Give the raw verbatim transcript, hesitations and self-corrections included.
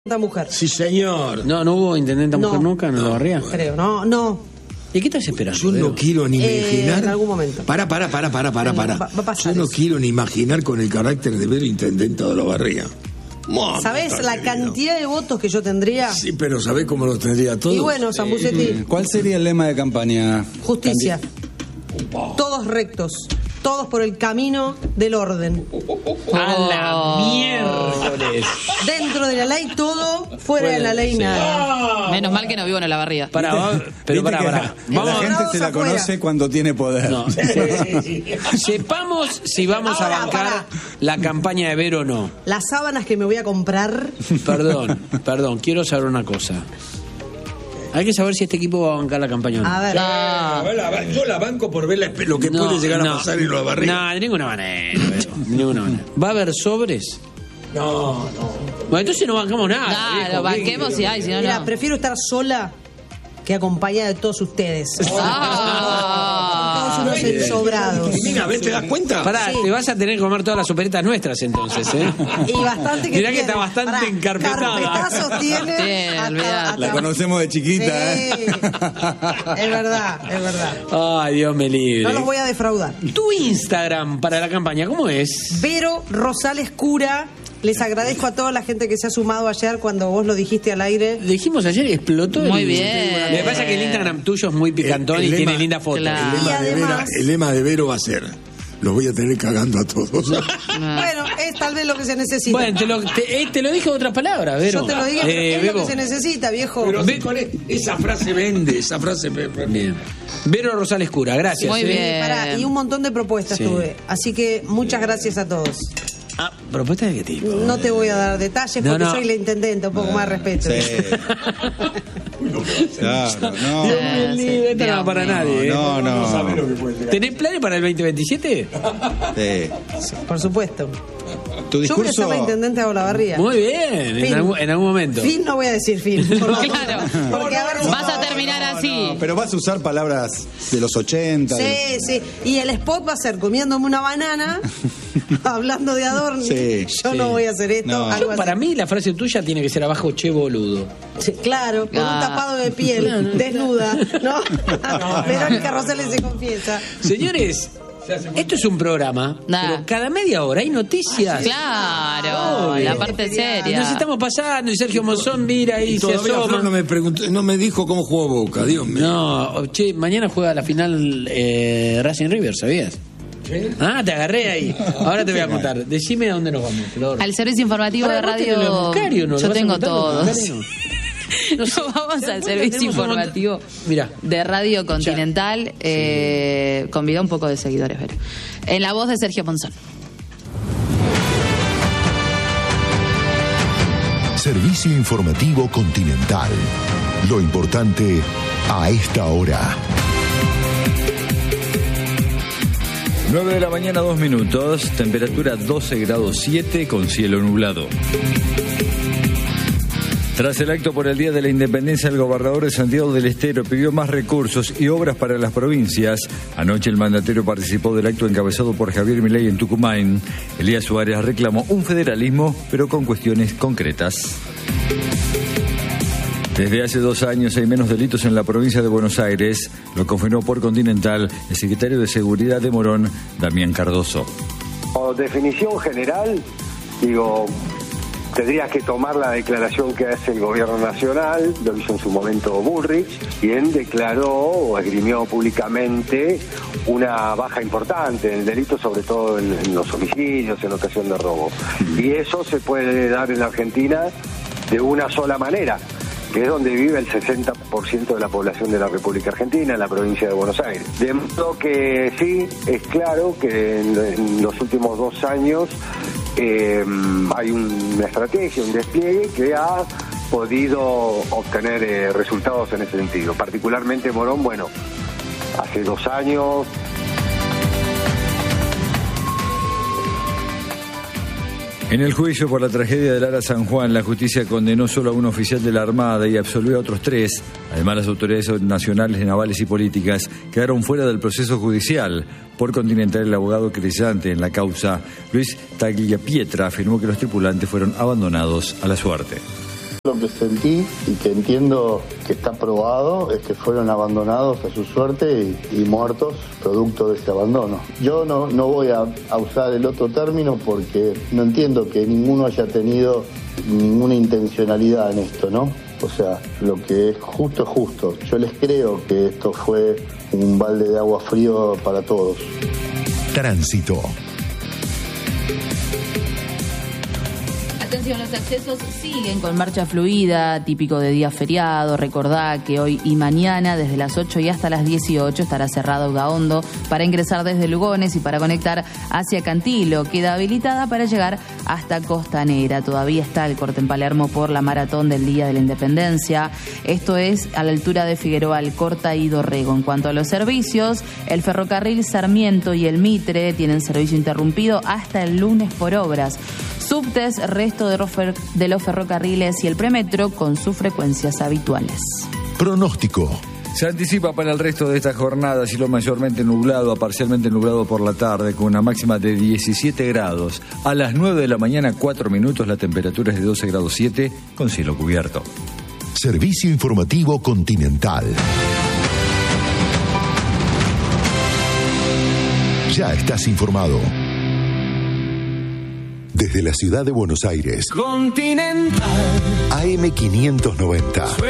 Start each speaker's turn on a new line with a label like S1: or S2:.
S1: mujer.
S2: Sí, señor.
S3: No, no hubo intendenta mujer
S1: No.
S3: nunca en la barría.
S1: Creo, no, no.
S3: ¿Y qué estás esperando?
S2: Yo no
S3: Vero?
S2: quiero ni
S1: Eh,
S2: imaginar.
S1: en algún momento.
S2: Para, para, para, para, para, para.
S1: Va- va a pasar
S2: Yo no
S1: eso.
S2: quiero ni imaginar con el carácter de Vero intendenta de la barría. Mamá,
S1: ¿Sabés
S2: está
S1: la
S2: querido.
S1: cantidad de votos que yo tendría?
S2: Sí, pero ¿sabés cómo los tendría todos?
S1: Y bueno, Sambucetti,
S4: ¿Cuál sería el lema de campaña?
S1: justicia. Todos rectos. Todos por el camino del orden.
S3: ¡A la miércoles!
S1: Dentro de la ley todo, fuera de la ley
S3: Sí.
S1: nada.
S5: Menos mal que no vivo en la barría.
S3: Pará, va- pero
S4: Viste
S3: pará,
S4: que
S3: pará.
S4: La,
S3: Vamos
S4: la gente
S1: Vamos
S4: se la
S1: afuera.
S4: conoce cuando tiene poder.
S3: No. Sepamos si vamos
S1: Ahora,
S3: a bancar
S1: pará.
S3: la campaña de Vero o no.
S1: Las sábanas que me voy a comprar.
S3: Perdón, perdón, quiero saber una cosa. Hay que saber si este equipo va a bancar la campaña o no.
S1: A ver.
S2: A ver, a ver, yo la banco por ver la- lo que
S3: No,
S2: puede llegar
S3: no.
S2: a pasar en la barría.
S3: No, de ninguna manera. Vero, de ninguna manera. ¿Va a haber sobres?
S2: No, no.
S3: Bueno, entonces no bancamos nada.
S5: Claro,
S3: viejo.
S5: banquemos y hay, si no,
S1: Mira,
S5: no.
S1: prefiero estar sola que acompañada de todos ustedes.
S5: Ah.
S1: Todos unos ensobrados.
S2: Mira, ¿ves? ¿Te das cuenta?
S3: Pará,
S1: Sí.
S3: te vas a tener que comer todas las soperetas nuestras entonces, ¿eh?
S1: Y bastante que
S3: Mirá que
S1: tiene.
S3: está bastante
S1: Pará,
S3: encarpetada.
S1: Carpetazos tiene.
S5: Sí,
S1: hasta-
S5: olvidate.
S1: hasta-
S4: La conocemos de chiquita,
S1: Sí.
S4: ¿eh?
S1: Es verdad, es verdad.
S3: Ay, Dios me libre.
S1: No los voy a defraudar.
S3: Tu Instagram para la campaña, ¿cómo es?
S1: Vero Rosales Cura. Les agradezco a toda la gente que se ha sumado ayer cuando vos lo dijiste al aire.
S3: Dijimos ayer y explotó.
S5: Muy
S3: el-
S5: bien.
S3: Lo que pasa es que el Instagram tuyo es muy picantón
S2: El- el
S3: y tiene
S2: lema-
S3: linda foto.
S5: Claro.
S2: El lema,
S1: Y
S2: de Vera-
S1: además-
S2: el lema de Vero va a ser: los voy a tener cagando a todos.
S1: Bueno, es tal vez lo que se necesita.
S3: Bueno, te lo, te, eh, te lo dije de otras palabras, Vero.
S1: Yo te lo dije,
S3: Eh,
S1: es lo
S3: Bebo.
S1: que se necesita, viejo.
S2: Pero
S3: Ve-
S2: con e- esa frase vende, esa frase.
S3: Bien. Vero Rosales Cura, gracias.
S5: Muy
S3: eh.
S5: bien.
S1: Pará, y un montón de propuestas
S3: Sí.
S1: tuve. Así que muchas gracias a todos.
S3: Ah, ¿propuesta de qué tipo?
S1: No te voy a dar detalles
S3: No,
S1: porque
S3: no.
S1: soy la intendente, un poco más de respeto.
S4: Sí. Claro, no.
S3: Dios me libre, esta no va para
S5: Dios
S3: nadie. ¿eh?
S4: No, no.
S3: ¿Tenés planes para el veinte veintisiete?
S4: Sí.
S1: Por supuesto.
S4: Tu
S1: Yo voy a ser
S4: discurso.
S1: la intendente de Olavarría.
S3: Muy bien, en
S1: Fin.
S3: algún, en algún momento.
S1: Fin no voy a decir fin. por favor.
S5: Claro.
S1: Porque a ver si-
S5: Vas a terminar así.
S4: No, pero vas a usar palabras de los ochenta. de-
S1: Sí, sí. Y el spot va a ser comiéndome una banana, hablando de Adorni.
S4: Sí,
S1: Yo
S3: sí.
S1: no voy a hacer esto.
S4: No.
S1: algo
S3: Yo,
S1: así.
S3: para mí la frase tuya tiene que ser abajo, che boludo.
S1: Sí, claro, con un
S5: Ah.
S1: tapado de piel, desnuda, ¿no? Verónica Rosales se confiesa.
S3: Señores, esto es un programa,
S5: Nah.
S3: pero cada media hora hay noticias.
S5: Claro,
S3: Obvio.
S5: la parte
S3: Y
S5: seria.
S3: nos estamos pasando y Sergio Monzón mira ahí
S2: Y
S3: se
S2: todavía
S3: asoma.
S2: Flor no me preguntó, no me dijo cómo jugó Boca, Dios mío.
S3: No, che, mañana juega la final eh, Racing River, ¿sabías? Ah, te agarré ahí. Ahora te voy a contar. Decime a dónde nos vamos, Flor.
S5: Al servicio informativo
S3: Pará,
S5: de
S3: ¿vos tenés los
S5: radio.
S3: Buscario, no? ¿Lo
S5: Yo
S3: vas a
S5: tengo
S3: contar los
S5: todos.
S3: Buscario? No sé.
S5: Nos vamos
S3: ¿Te das
S5: al
S3: cuenta?
S5: servicio
S3: Tenemos un montón-
S5: informativo
S3: Mirá.
S5: de Radio Continental. Eh, convidó un poco de seguidores, Vero. En la voz de Sergio Monzón.
S6: Servicio informativo Continental. Lo importante a esta hora.
S7: nueve de la mañana, dos minutos, temperatura doce grados siete con cielo nublado. Tras el acto por el Día de la Independencia, el gobernador de Santiago del Estero pidió más recursos y obras para las provincias. Anoche el mandatario participó del acto encabezado por Javier Milei en Tucumán. Elías Suárez reclamó un federalismo, pero con cuestiones concretas. Desde hace dos años hay menos delitos en la provincia de Buenos Aires, lo confirmó por Continental el secretario de Seguridad de Morón, Damián Cardoso.
S8: Como definición general, digo, tendrías que tomar la declaración que hace el gobierno nacional, lo hizo en su momento Bullrich, quien declaró o esgrimió públicamente una baja importante en el delito, sobre todo en, en los homicidios, en ocasión de robo. Y eso se puede dar en la Argentina de una sola manera, que es donde vive el sesenta por ciento de la población de la República Argentina, en la provincia de Buenos Aires. De modo que sí, es claro que en, en los últimos dos años eh, hay una estrategia, un despliegue que ha podido obtener eh, resultados en ese sentido. Particularmente Morón, bueno, hace dos años...
S7: En el juicio por la tragedia del Ara San Juan, la justicia condenó solo a un oficial de la Armada y absolvió a otros tres. Además, las autoridades nacionales, navales y políticas quedaron fuera del proceso judicial. Por Continental, el abogado querellante en la causa, Luis Tagliapietra, afirmó que los tripulantes fueron abandonados a la suerte.
S9: Lo que sentí y que entiendo que está probado es que fueron abandonados a su suerte y, y muertos producto de ese abandono. Yo no, no voy a, a usar el otro término porque no entiendo que ninguno haya tenido ninguna intencionalidad en esto, ¿no? O sea, lo que es justo es justo. Yo les creo que esto fue un balde de agua frío para todos.
S6: Tránsito.
S5: Atención, los accesos siguen con marcha fluida, típico de día feriado. Recordá que hoy y mañana, desde las ocho y hasta las dieciocho, estará cerrado Gaondo para ingresar desde Lugones y para conectar hacia Cantilo. Queda habilitada para llegar hasta Costanera. Todavía está el corte en Palermo por la maratón del Día de la Independencia. Esto es a la altura de Figueroa Alcorta y Dorrego. En cuanto a los servicios, el ferrocarril Sarmiento y el Mitre tienen servicio interrumpido hasta el lunes por obras. Subtes, resto de, rofer, de los ferrocarriles y el premetro con sus frecuencias habituales.
S6: Pronóstico.
S7: Se anticipa para el resto de esta jornada cielo mayormente nublado a parcialmente nublado por la tarde con una máxima de diecisiete grados. A las nueve de la mañana, cuatro minutos, la temperatura es de doce grados siete con cielo cubierto.
S6: Servicio informativo Continental. Ya estás informado. Desde la ciudad de Buenos Aires,
S10: Continental
S6: A M quinientos noventa.